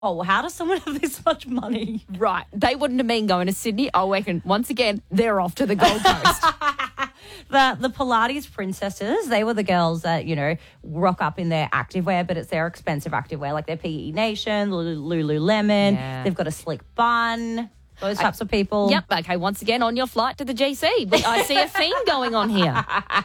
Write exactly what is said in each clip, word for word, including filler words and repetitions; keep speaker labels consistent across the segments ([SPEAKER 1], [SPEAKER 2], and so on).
[SPEAKER 1] oh, how does someone have this much money?
[SPEAKER 2] Right. They wouldn't have been going to Sydney. I reckon, once again, they're off to the Gold Coast.
[SPEAKER 1] The the Pilates princesses, they were the girls that, you know, rock up in their activewear, but it's their expensive activewear, like their P E Nation, Lululemon.
[SPEAKER 2] Yeah.
[SPEAKER 1] They've got a slick bun, those types I, of people.
[SPEAKER 2] Yep. Okay, once again, on your flight to the G C. I see a theme going on here.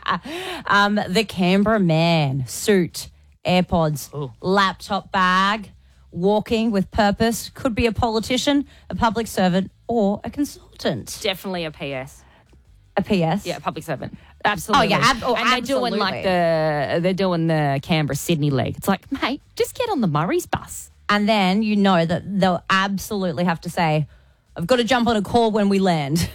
[SPEAKER 1] um, the Canberra man, suit, AirPods,
[SPEAKER 2] Ooh.
[SPEAKER 1] laptop bag, walking with purpose, could be a politician, a public servant, or a consultant.
[SPEAKER 2] Definitely a P S.
[SPEAKER 1] A P S?
[SPEAKER 2] Yeah, public servant. Absolutely.
[SPEAKER 1] Oh, yeah. Ab- oh,
[SPEAKER 2] and they're
[SPEAKER 1] absolutely.
[SPEAKER 2] doing like the they're doing the Canberra Sydney leg. It's like, mate, just get on the Murray's bus.
[SPEAKER 1] And then you know that they'll absolutely have to say, I've got to jump on a call when we land.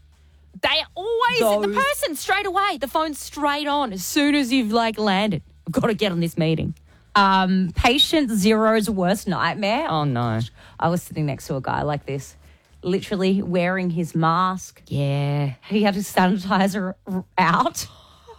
[SPEAKER 2] They always
[SPEAKER 1] Those.
[SPEAKER 2] the person straight away, the phone's straight on as soon as you've like landed. I've got to get on this meeting.
[SPEAKER 1] Um, patient zero's worst nightmare.
[SPEAKER 2] Oh no.
[SPEAKER 1] I was sitting next to a guy like this, literally wearing his mask.
[SPEAKER 2] Yeah.
[SPEAKER 1] He had his sanitizer out.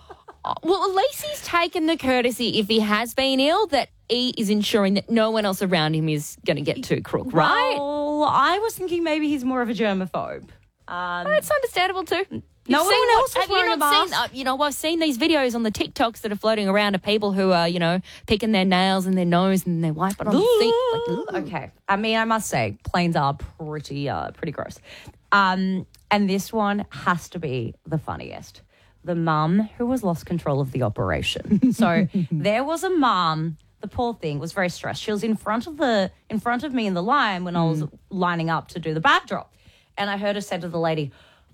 [SPEAKER 2] Well, at least he's taken the courtesy, if he has been ill, that he is ensuring that no one else around him is going to get too crook, right?
[SPEAKER 1] Well, I was thinking maybe he's more of a germaphobe. Um,
[SPEAKER 2] Oh, it's understandable too.
[SPEAKER 1] No
[SPEAKER 2] You've
[SPEAKER 1] one
[SPEAKER 2] seen
[SPEAKER 1] else
[SPEAKER 2] what-
[SPEAKER 1] is
[SPEAKER 2] have you
[SPEAKER 1] wearing a
[SPEAKER 2] not
[SPEAKER 1] mask.
[SPEAKER 2] Seen, uh, you know, I've seen these videos on the TikToks that are floating around of people who are, you know, picking their nails and their nose and they wipe it on the seat. Like, ooh.
[SPEAKER 1] Okay. I mean, I must say, planes are pretty, uh, pretty gross. Um, and this one has to be the funniest. The mum who has lost control of the operation. So there was a mum. The poor thing was very stressed. She was in front of the in front of me in the line when I was lining up to do the backdrop, and I heard her say to the lady,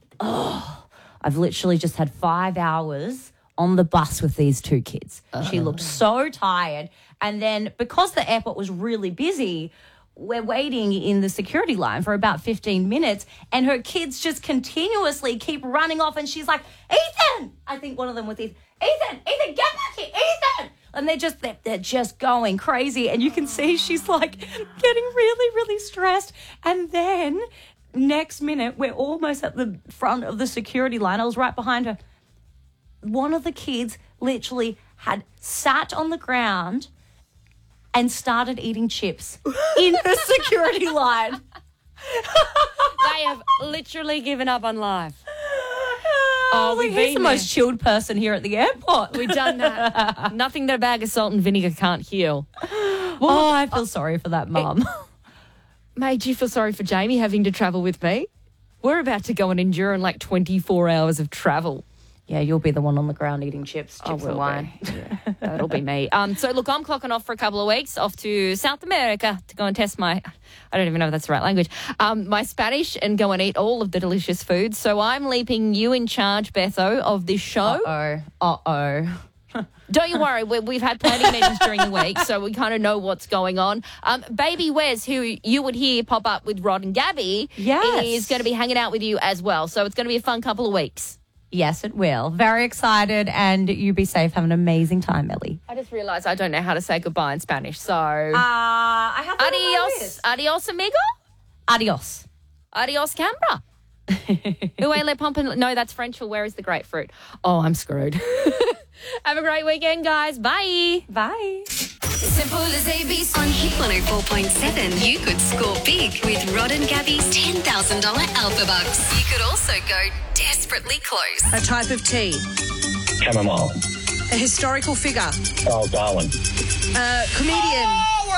[SPEAKER 1] "Oh, I've literally just had five hours on the bus with these two kids." She looked so tired. And then because the airport was really busy, we're waiting in the security line for about fifteen minutes and her kids just continuously keep running off and she's like, Ethan! I think one of them was Ethan. Ethan! Ethan, get back here! Ethan! And they're just, they're, they're just going crazy. And you can see she's like getting really, really stressed. And then next minute, we're almost at the front of the security line. I was right behind her. One of the kids literally had sat on the ground and started eating chips in the security line.
[SPEAKER 2] They have literally given up on life. Oh, we've
[SPEAKER 1] He's
[SPEAKER 2] been
[SPEAKER 1] the
[SPEAKER 2] there.
[SPEAKER 1] most chilled person here at the airport.
[SPEAKER 2] We've done that. Nothing that a bag of salt and vinegar can't heal.
[SPEAKER 1] Oh, I feel sorry for that mum.
[SPEAKER 2] Made you feel sorry for Jamie having to travel with me? We're about to go and endure in like twenty-four hours of travel.
[SPEAKER 1] Yeah, you'll be the one on the ground eating chips, chips
[SPEAKER 2] will
[SPEAKER 1] and wine.
[SPEAKER 2] Yeah, that'll be me. Um, so, look, I'm clocking off for a couple of weeks, off to South America to go and test my, I don't even know if that's the right language, um, my Spanish and go and eat all of the delicious food. So I'm leaving you in charge, Betho, of this show.
[SPEAKER 1] Uh-oh. Uh-oh.
[SPEAKER 2] Don't you worry, we, we've had planning meetings during the week, so we kind of know what's going on. Um, Baby Wes, who you would hear pop up with Rod and Gabby,
[SPEAKER 1] Yes.
[SPEAKER 2] is going to be hanging out with you as well. So it's going to be a fun couple of weeks.
[SPEAKER 1] Yes, it will. Very excited, and you be safe. Have an amazing time, Ellie.
[SPEAKER 2] I just realised I don't know how to say goodbye in Spanish, so...
[SPEAKER 1] Uh, I have one of
[SPEAKER 2] Adios,
[SPEAKER 1] those.
[SPEAKER 2] adios, amigo.
[SPEAKER 1] Adios.
[SPEAKER 2] Adios, Canberra. Ue le pompin. No, that's French for where is the grapefruit. Oh, I'm screwed. Have a great weekend, guys. Bye.
[SPEAKER 1] Bye.
[SPEAKER 3] Simple as A B C. On Hit one oh four point seven, you could score big with Rod and Gabby's ten thousand dollars Alpha Bucks. You could also go desperately close.
[SPEAKER 4] A type of tea.
[SPEAKER 5] Chamomile.
[SPEAKER 4] A historical figure.
[SPEAKER 5] Oh, Darwin.
[SPEAKER 4] A comedian.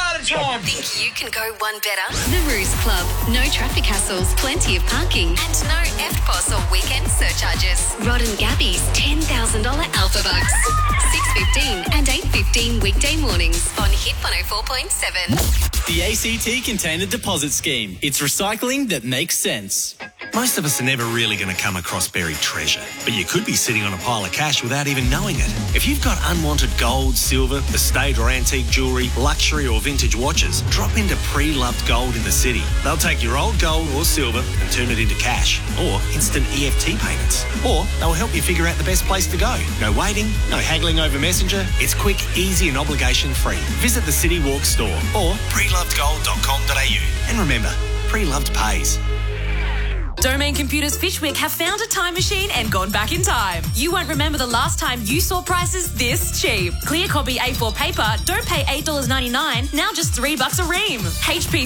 [SPEAKER 3] Think you can go one better? The Ruse Club. No traffic hassles, plenty of parking, and no F P O S or weekend surcharges. Rod and Gabby's ten thousand dollars Alpha Bucks. six fifteen and eight fifteen weekday mornings on Hit one oh four point seven.
[SPEAKER 6] The A C T Container Deposit Scheme. It's recycling that makes sense.
[SPEAKER 7] Most of us are never really going to come across buried treasure, but you could be sitting on a pile of cash without even knowing it. If you've got unwanted gold, silver, estate or antique jewellery, luxury or vintage watches, drop into Pre-Loved Gold in the city. They'll take your old gold or silver and turn it into cash or instant E F T payments. Or they'll help you figure out the best place to go. No waiting, no haggling over Messenger. It's quick, easy and obligation free. Visit the City Walk store or pre loved gold dot com dot a u. And remember, pre-loved pays.
[SPEAKER 8] Domain Computers Fishwick have found a time machine and gone back in time. You won't remember the last time you saw prices this cheap. Clear copy A four paper, don't pay eight dollars ninety-nine, now just three bucks a ream. H P